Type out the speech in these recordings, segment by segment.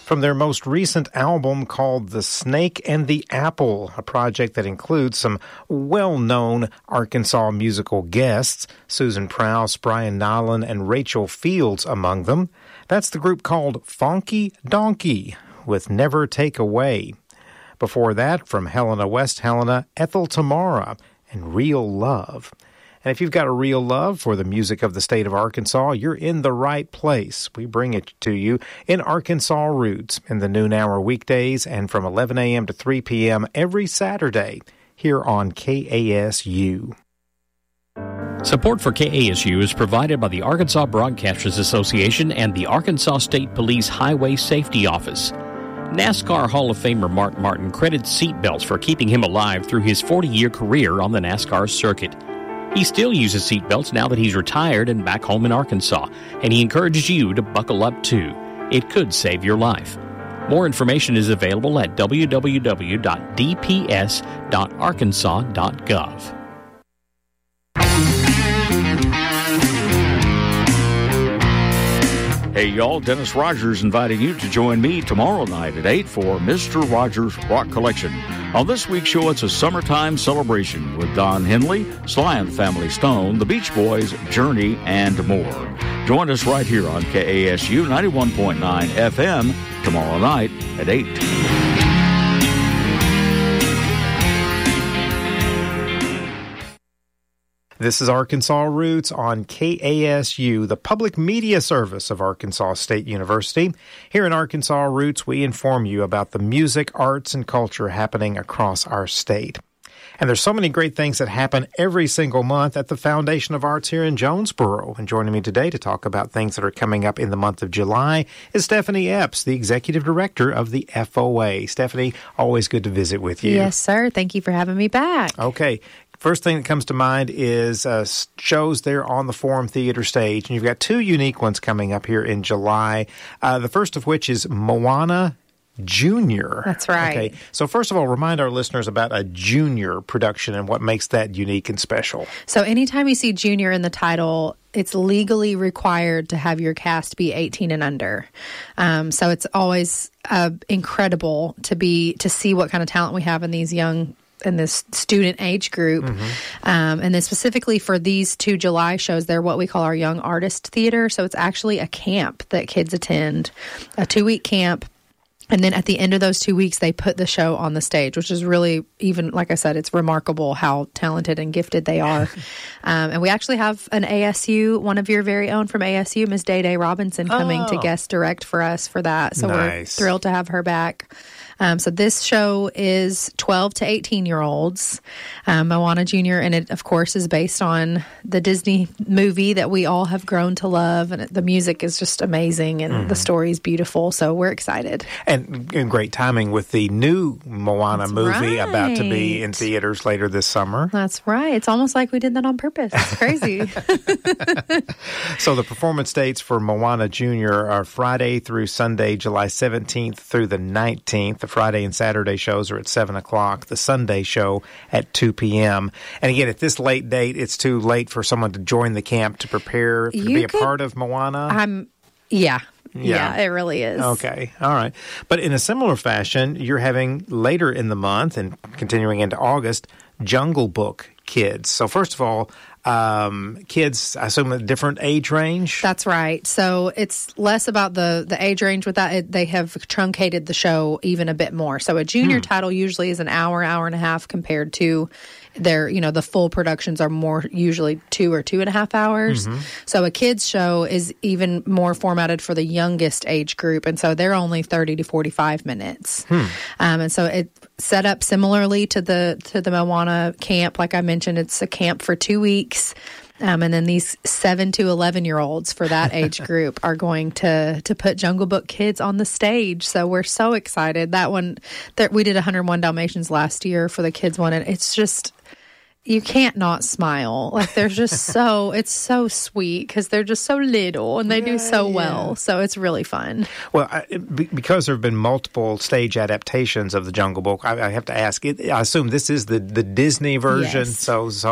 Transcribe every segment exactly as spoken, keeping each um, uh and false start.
from their most recent album called The Snake and the Apple, a project that includes some well-known Arkansas musical guests, Susan Prowse, Brian Nolan, and Rachel Fields among them. That's the group called Funky Donkey with Never Take Away. Before that, from Helena, West Helena, Ethel Tamara and Real Love. And if you've got a real love for the music of the state of Arkansas, you're in the right place. We bring it to you in Arkansas Roots in the noon hour weekdays and from eleven a.m. to three p.m. every Saturday here on K A S U. Support for K A S U is provided by the Arkansas Broadcasters Association and the Arkansas State Police Highway Safety Office. NASCAR Hall of Famer Mark Martin credits seatbelts for keeping him alive through his forty-year career on the NASCAR circuit. He still uses seatbelts now that he's retired and back home in Arkansas, and he encourages you to buckle up too. It could save your life. More information is available at w w w dot d p s dot arkansas dot gov. Hey y'all, Dennis Rogers inviting you to join me tomorrow night at eight for Mister Rogers Rock Collection. On this week's show, it's a summertime celebration with Don Henley, Sly and the Family Stone, the Beach Boys, Journey, and more. Join us right here on K A S U ninety-one point nine F M tomorrow night at eight. This is Arkansas Roots on K A S U, the public media service of Arkansas State University. Here in Arkansas Roots, we inform you about the music, arts, and culture happening across our state. And there's so many great things that happen every single month at the Foundation of Arts here in Jonesboro. And joining me today to talk about things that are coming up in the month of July is Stephanie Epps, the Executive Director of the F O A. Stephanie, always good to visit with you. Yes, sir. Thank you for having me back. Okay. First thing that comes to mind is uh, shows there on the Forum Theater stage, and you've got two unique ones coming up here in July. Uh, the first of which is Moana Junior. That's right. Okay, so first of all, remind our listeners about a junior production and what makes that unique and special. So anytime you see junior in the title, it's legally required to have your cast be eighteen and under. Um, so it's always uh, incredible to be to see what kind of talent we have in these young in this student age group. Mm-hmm. Um, and then specifically for these two July shows, they're what we call our Young Artist Theater. So it's actually a camp that kids attend, a two-week camp. And then at the end of those two weeks, they put the show on the stage, which is really, even, like I said, it's remarkable how talented and gifted they are. um, and we actually have an A S U, one of your very own from A S U, Miz Day Day Robinson, coming oh. to guest direct for us for that. So nice. We're thrilled to have her back. Um, so this show is twelve to eighteen-year-olds, um, Moana Junior, and it, of course, is based on the Disney movie that we all have grown to love, and it, the music is just amazing, and mm-hmm. the story is beautiful, so we're excited. And, and great timing with the new Moana That's movie right. about to be in theaters later this summer. That's right. It's almost like we did that on purpose. It's crazy. So the performance dates for Moana Junior are Friday through Sunday, July seventeenth through the nineteenth. The Friday and Saturday shows are at seven o'clock. The Sunday show at two p.m. And again, at this late date, it's too late for someone to join the camp to prepare to You be could, a part of Moana. I'm, yeah. Yeah. yeah, it really is. Okay, all right. But in a similar fashion, you're having later in the month and continuing into August, Jungle Book Kids. So first of all, um, kids, I assume a different age range? That's right. So it's less about the, the age range with that. It, they have truncated the show even a bit more. So a junior hmm. title usually is an hour, hour and a half compared to their, you know, the full productions are more usually two or two and a half hours. Mm-hmm. So a kids show is even more formatted for the youngest age group. And so they're only thirty to forty-five minutes. Hmm. Um, and so it set up similarly to the, to the Moana camp. Like I mentioned, it's a camp for two weeks. Um, and then these seven to eleven year olds for that age group are going to to put Jungle Book Kids on the stage. So we're so excited. That one, that we did one hundred one Dalmatians last year for the kids one, and it's just, you can't not smile. Like they're just so, it's so sweet because they're just so little and they yeah, do so yeah. well. So it's really fun. Well, I, because there have been multiple stage adaptations of the Jungle Book, I, I have to ask, it, I assume this is the, the Disney version. Yes. So, so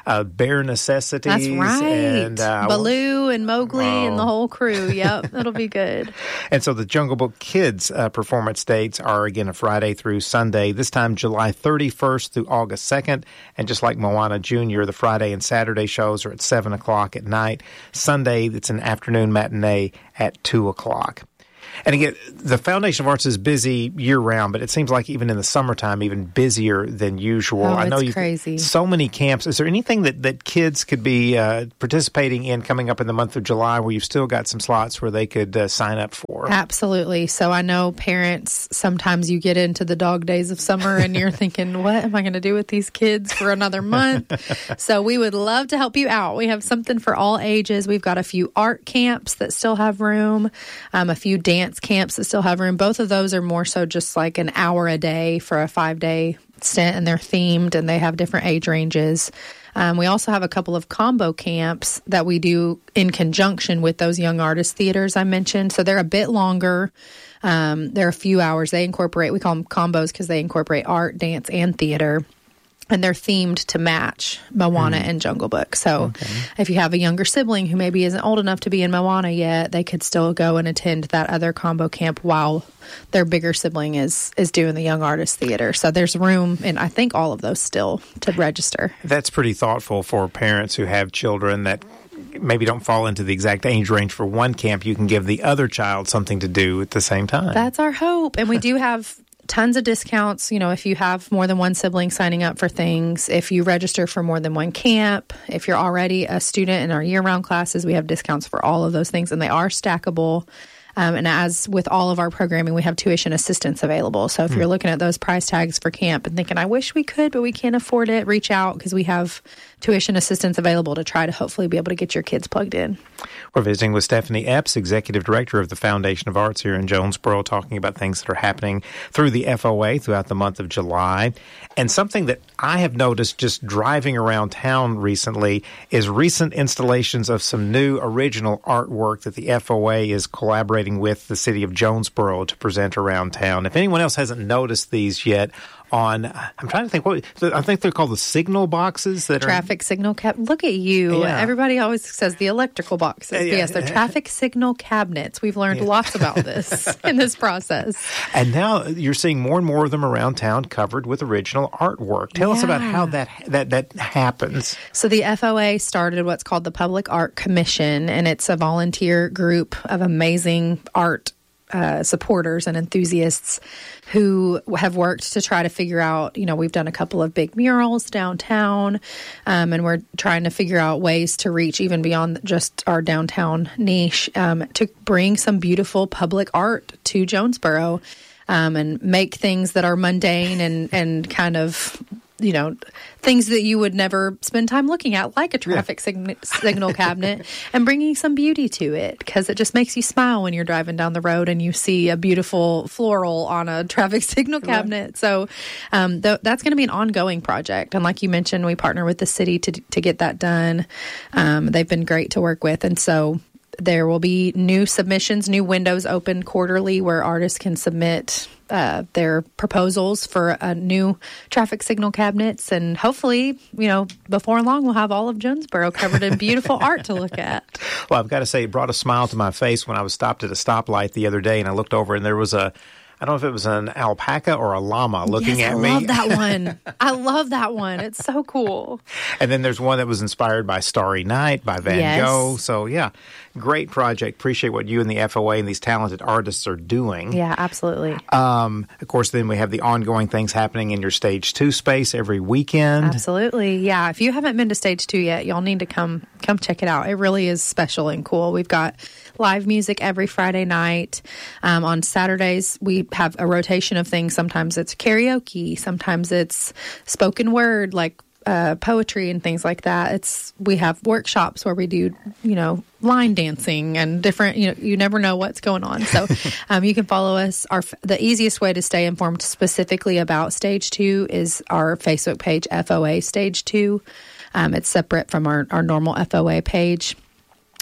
uh, Bare Necessities. That's right. And, uh, Baloo and Mowgli oh. and the whole crew. Yep, it'll be good. And so the Jungle Book Kids uh, performance dates are, again, a Friday through Sunday, this time July thirty-first through August second. And just like Moana Junior, the Friday and Saturday shows are at seven o'clock at night. Sunday, it's an afternoon matinee at two o'clock. And again, the Foundation of Arts is busy year-round, but it seems like even in the summertime, even busier than usual. Oh, I know it's you crazy. So many camps. Is there anything that, that kids could be uh, participating in coming up in the month of July where you've still got some slots where they could uh, sign up for? Absolutely. So I know parents, sometimes you get into the dog days of summer and you're thinking, what am I going to do with these kids for another month? So we would love to help you out. We have something for all ages. We've got a few art camps that still have room, um, a few dance camps that still have room. Both of those are more so just like an hour a day for a five-day stint, and they're themed and they have different age ranges. Um, we also have a couple of combo camps that we do in conjunction with those young artist theaters I mentioned. So they're a bit longer. Um, they're a few hours. They incorporate, we call them combos because they incorporate art, dance, and theater. And they're themed to match Moana mm. and Jungle Book. So okay. if you have a younger sibling who maybe isn't old enough to be in Moana yet, they could still go and attend that other combo camp while their bigger sibling is is doing the Young Artist Theater. So there's room, and I think all of those still to register. That's pretty thoughtful for parents who have children that maybe don't fall into the exact age range for one camp. You can give the other child something to do at the same time. That's our hope. And we do have tons of discounts, you know, if you have more than one sibling signing up for things, if you register for more than one camp, if you're already a student in our year-round classes, we have discounts for all of those things, and they are stackable. Um, and as with all of our programming, we have tuition assistance available. So if mm. you're looking at those price tags for camp and thinking, I wish we could, but we can't afford it, reach out because we have tuition assistance available to try to hopefully be able to get your kids plugged in. We're visiting with Stephanie Epps, Executive Director of the Foundation of Arts here in Jonesboro, talking about things that are happening through the F O A throughout the month of July. And something that I have noticed just driving around town recently is recent installations of some new original artwork that the F O A is collaborating with the city of Jonesboro to present around town. If anyone else hasn't noticed these yet, on, I'm trying to think, what I think they're called the signal boxes. That Traffic are, signal cab. Look at you. Yeah. Everybody always says the electrical boxes. Yeah, yes, they're traffic signal cabinets. We've learned yeah. lots about this in this process. And now you're seeing more and more of them around town covered with original artwork. Tell yeah. us about how that, that, that happens. So the F O A started what's called the Public Art Commission, and it's a volunteer group of amazing art Uh, supporters and enthusiasts who have worked to try to figure out, you know, we've done a couple of big murals downtown, um, and we're trying to figure out ways to reach even beyond just our downtown niche, um, to bring some beautiful public art to Jonesboro, um, and make things that are mundane and, and kind of, you know, things that you would never spend time looking at, like a traffic yeah. sig- signal cabinet, and bringing some beauty to it, because it just makes you smile when you're driving down the road and you see a beautiful floral on a traffic signal cabinet. Yeah. So um, th- that's going to be an ongoing project. And like you mentioned, we partner with the city to to get that done. Um, they've been great to work with. And so there will be new submissions, new windows open quarterly where artists can submit uh, their proposals for a new traffic signal cabinets. And hopefully, you know, before long, we'll have all of Jonesboro covered in beautiful art to look at. Well, I've got to say, it brought a smile to my face when I was stopped at a stoplight the other day and I looked over and there was a I don't know if it was an alpaca or a llama looking yes, at I me. I love that one. I love that one. It's so cool. And then there's one that was inspired by Starry Night by Van yes. Gogh. So, yeah, great project. Appreciate what you and the F O A and these talented artists are doing. Yeah, absolutely. Um, of course, then we have the ongoing things happening in your Stage two space every weekend. Absolutely. Yeah, if you haven't been to Stage two yet, y'all need to come come check it out. It really is special and cool. We've got live music every Friday night. Um, on Saturdays, we have a rotation of things. Sometimes it's karaoke. Sometimes it's spoken word, like uh, poetry and things like that. It's we have workshops where we do, you know, line dancing and different, you know, you never know what's going on. So um, you can follow us. Our The easiest way to stay informed specifically about Stage two is our Facebook page, F O A Stage two. Um, it's separate from our, our normal F O A page.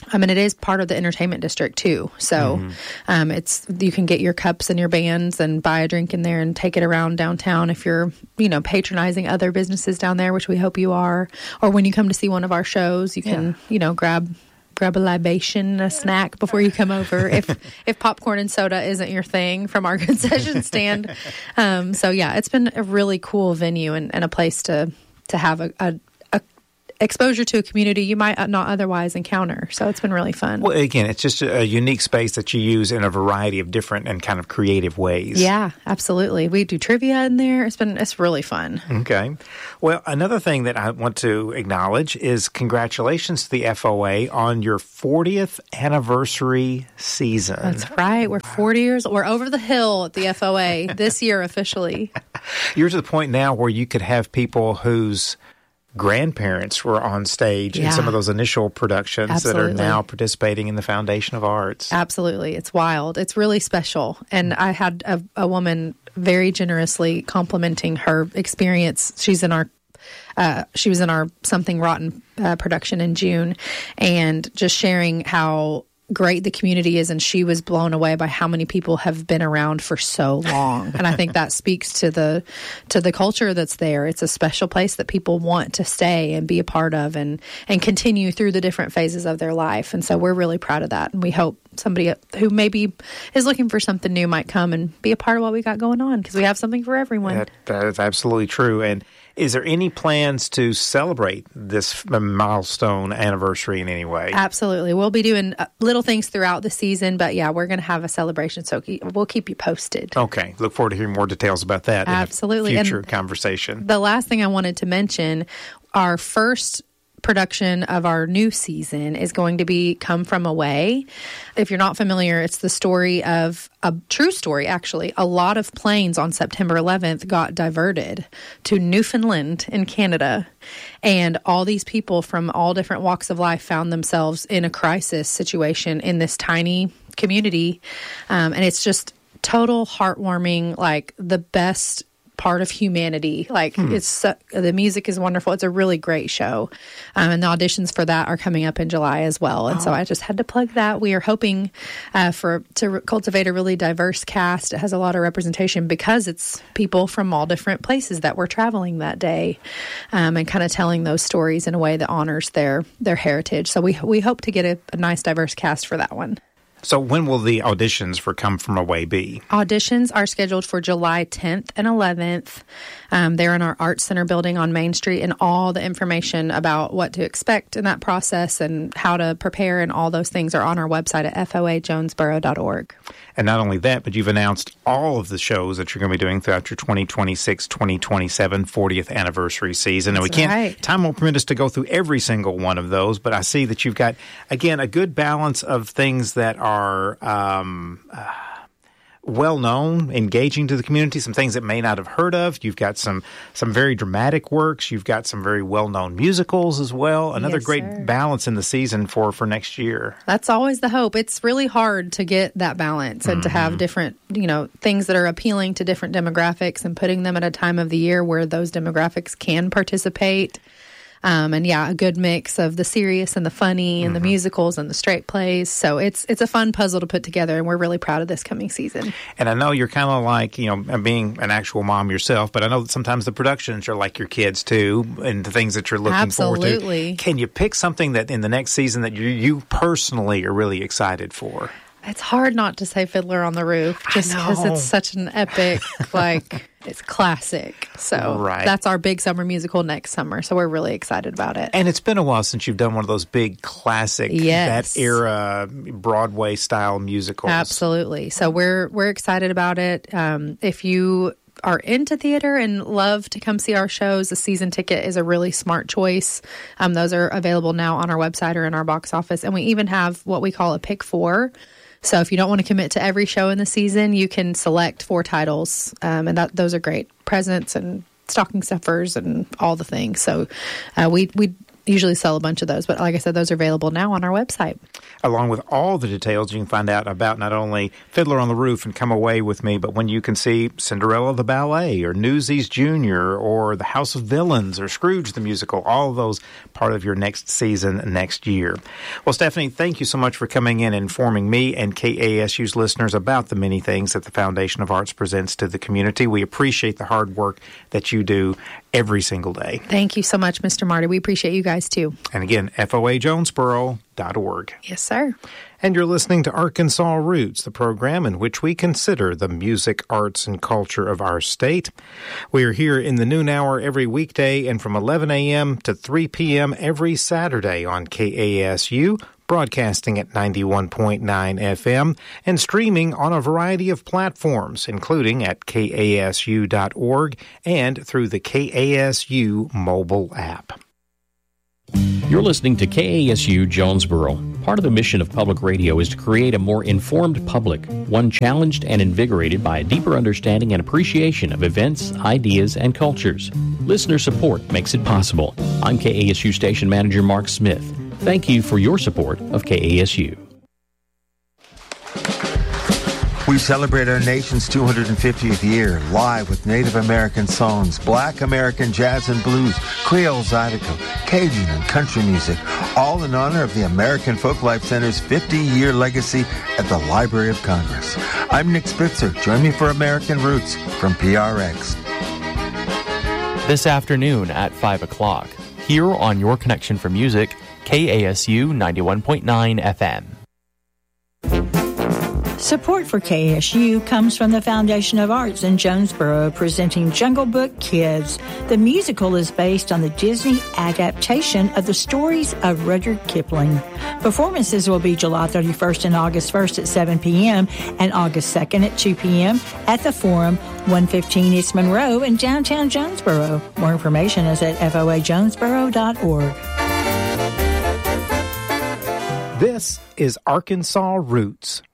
I mean, it is part of the entertainment district too. So mm-hmm. um, it's you can get your cups and your bands and buy a drink in there and take it around downtown if you're, you know, patronizing other businesses down there, which we hope you are. Or when you come to see one of our shows, you can, yeah. you know, grab grab a libation, a snack before you come over. if if popcorn and soda isn't your thing from our concession stand. Um, so yeah, it's been a really cool venue and, and a place to to have a, a exposure to a community you might not otherwise encounter. So it's been really fun. Well, again, it's just a unique space that you use in a variety of different and kind of creative ways. Yeah, absolutely. We do trivia in there. It's been, it's really fun. Okay. Well, another thing that I want to acknowledge is congratulations to the F O A on your fortieth anniversary season. That's right. We're forty years, we're over the hill at the F O A this year officially. You're to the point now where you could have people whose grandparents were on stage yeah. in some of those initial productions Absolutely. that are now participating in the Foundation of Arts. Absolutely. It's wild. It's really special. And I had a, a woman very generously complimenting her experience. She's in our Uh, she was in our Something Rotten uh, production in June, and just sharing how great the community is, and she was blown away by how many people have been around for so long. And I think that speaks to the to the culture that's there. It's a special place that people want to stay and be a part of, and and continue through the different phases of their life. And so we're really proud of that, and we hope somebody who maybe is looking for something new might come and be a part of what we got going on, because we have something for everyone. That, that is absolutely true. And is there any plans to celebrate this milestone anniversary in any way? Absolutely. We'll be doing little things throughout the season, but yeah, we're going to have a celebration, so we'll keep you posted. Okay. Look forward to hearing more details about that Absolutely. in a future and conversation. The last thing I wanted to mention, our first production of our new season is going to be Come From Away. If you're not familiar, it's the story of a true story, actually. A lot of planes on September eleventh got diverted to Newfoundland in Canada, and all these people from all different walks of life found themselves in a crisis situation in this tiny community. Um, and it's just total heartwarming, like the best part of humanity. Like hmm. it's uh, the music is wonderful. It's a really great show, um, and the auditions for that are coming up in July as well. And oh. so I just had to plug that. We are hoping uh, for to re- cultivate a really diverse cast. It has a lot of representation because it's people from all different places that were traveling that day, um, and kind of telling those stories in a way that honors their their heritage. So we we hope to get a, a nice diverse cast for that one. So when will the auditions for Come From Away be? Auditions are scheduled for July tenth and eleventh. Um, they're in our Arts Center building on Main Street, and all the information about what to expect in that process and how to prepare and all those things are on our website at f o a jonesboro dot org. And not only that, but you've announced all of the shows that you're going to be doing throughout your twenty twenty-six twenty twenty-seven fortieth anniversary season. And That's we can't, right. time won't permit us to go through every single one of those, but I see that you've got, again, a good balance of things that are um, uh, well-known, engaging to the community, some things that may not have heard of. You've got some some very dramatic works. You've got some very well-known musicals as well. Another Yes, great sir. balance in the season for, for next year. That's always the hope. It's really hard to get that balance and mm-hmm. to have different, you know, things that are appealing to different demographics and putting them at a time of the year where those demographics can participate. Um, and yeah, a good mix of the serious and the funny and mm-hmm. the musicals and the straight plays. So it's it's a fun puzzle to put together, and we're really proud of this coming season. And I know you're kind of like, you know, being an actual mom yourself, but I know that sometimes the productions are like your kids too, and the things that you're looking Absolutely. forward to. Can you pick something that in the next season that you, you personally are really excited for? It's hard not to say Fiddler on the Roof, just because it's such an epic, like, it's classic. So right. that's our big summer musical next summer. So we're really excited about it. And it's been a while since you've done one of those big classic, Yes. that era Broadway style musicals. Absolutely. So we're we're excited about it. Um, if you are into theater and love to come see our shows, a season ticket is a really smart choice. Um, those are available now on our website or in our box office. And we even have what we call a pick four. So if you don't want to commit to every show in the season, you can select four titles, um, and that those are great presents and stocking stuffers and all the things. So uh, we we usually sell a bunch of those. But like I said, those are available now on our website. Along with all the details you can find out about not only Fiddler on the Roof and Come Away With Me, but when you can see Cinderella the Ballet or Newsies Junior or The House of Villains or Scrooge the Musical, all of those part of your next season next year. Well, Stephanie, thank you so much for coming in and informing me and K A S U's listeners about the many things that the Foundation of Arts presents to the community. We appreciate the hard work that you do every single day. Thank you so much, Mister Marty. We appreciate you guys, too. And again, F O A Jonesboro dot org. Yes, sir. And you're listening to Arkansas Roots, the program in which we consider the music, arts, and culture of our state. We are here in the noon hour every weekday and from eleven a.m. to three p.m. every Saturday on K A S U, broadcasting at ninety-one point nine F M and streaming on a variety of platforms, including at K A S U dot org and through the K A S U mobile app. You're listening to K A S U Jonesboro. Part of the mission of public radio is to create a more informed public, one challenged and invigorated by a deeper understanding and appreciation of events, ideas, and cultures. Listener support makes it possible. I'm K A S U Station Manager Mark Smith. Thank you for your support of K A S U. We celebrate our nation's two hundred fiftieth year live with Native American songs, Black American jazz and blues, Creole Zydeco, Cajun and country music, all in honor of the American Folklife Center's fifty-year legacy at the Library of Congress. I'm Nick Spitzer. Join me for American Roots from P R X. This afternoon at five o'clock, here on Your Connection for Music, K A S U ninety-one point nine F M. Support for K A S U comes from the Foundation of Arts in Jonesboro, presenting Jungle Book Kids. The musical is based on the Disney adaptation of the stories of Rudyard Kipling. Performances will be July thirty-first and August first at seven p.m. and August second at two p.m. at the Forum, one fifteen East Monroe in downtown Jonesboro. More information is at F O A Jonesboro dot org. This is Arkansas Roots.